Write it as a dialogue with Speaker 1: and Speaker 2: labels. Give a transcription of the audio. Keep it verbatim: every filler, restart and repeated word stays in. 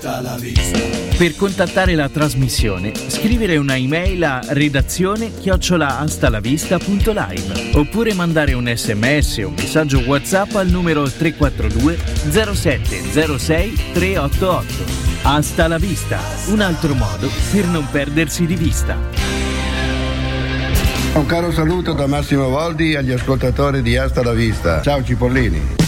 Speaker 1: Per contattare la trasmissione, scrivere una email a redazione chiocciola astalavista punto live oppure mandare un sms o un messaggio WhatsApp al numero tre quattro due zero sette zero sei tre otto otto. Hasta la vista, un altro modo per non perdersi di vista.
Speaker 2: Un caro saluto da Massimo Voldi agli ascoltatori di Hasta la Vista. Ciao Cipollini.